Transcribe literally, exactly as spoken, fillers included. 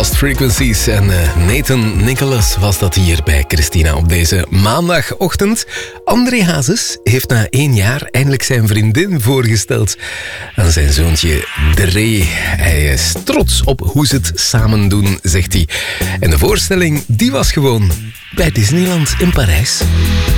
Lost Frequencies en uh, Nathan Nicholas was dat hier bij Christina op deze maandagochtend. André Hazes heeft na één jaar eindelijk zijn vriendin voorgesteld aan zijn zoontje Dre. Hij is trots op hoe ze het samen doen, zegt hij. En de voorstelling die was gewoon bij Disneyland in Parijs.